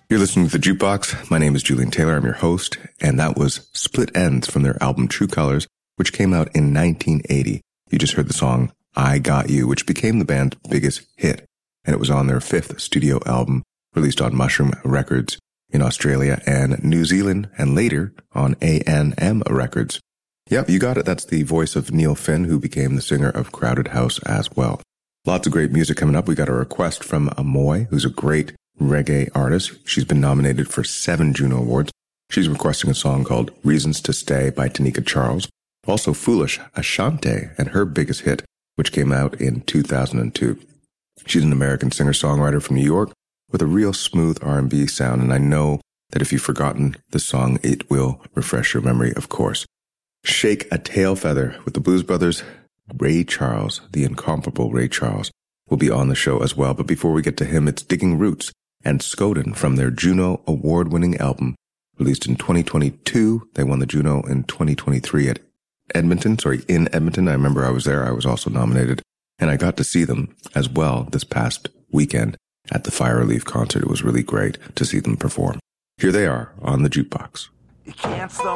You're listening to The Jukebox. My name is Julian Taylor. I'm your host, and that was Split Ends from their album True Colors, which came out in 1980. You just heard the song I Got You, which became the band's biggest hit, and it was on their fifth studio album, released on Mushroom Records in Australia and New Zealand, and later on A&M Records. Yep, you got it. That's the voice of Neil Finn, who became the singer of Crowded House as well. Lots of great music coming up. We got a request from Amoy, who's a great reggae artist. She's been nominated for 7 Juno Awards. She's requesting a song called Reasons to Stay by Tanika Charles. Also Foolish Ashanti and her biggest hit, which came out in 2002. She's an American singer-songwriter from New York with a real smooth R&B sound, and I know that if you've forgotten the song, it will refresh your memory, of course. Shake a Tail Feather with the Blues Brothers. Ray Charles, the incomparable Ray Charles, will be on the show as well. But before we get to him, it's Digging Roots and Skoden from their Juno award-winning album, released in 2022. They won the Juno in 2023 in Edmonton. I remember I was there. I was also nominated, and I got to see them as well this past weekend at the Fire Relief concert. It was really great to see them perform. Here they are on The Jukebox. You can't slow